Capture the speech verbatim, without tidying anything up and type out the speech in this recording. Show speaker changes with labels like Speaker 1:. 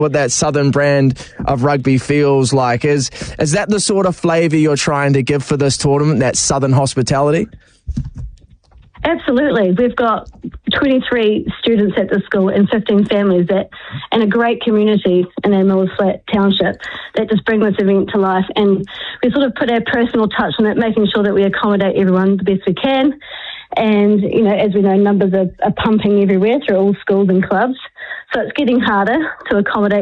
Speaker 1: what that southern brand of rugby feels like. Is is that the sort of flavour you're trying to give for this tournament, that southern hospitality?
Speaker 2: Absolutely. We've got twenty-three students at the school and fifteen families that, and a great community in our Mills Flat township that just bring this event to life. And we sort of put our personal touch on it, making sure that we accommodate everyone the best we can. And, you know, as we know, numbers are, are pumping everywhere through all schools and clubs. So it's getting harder to accommodate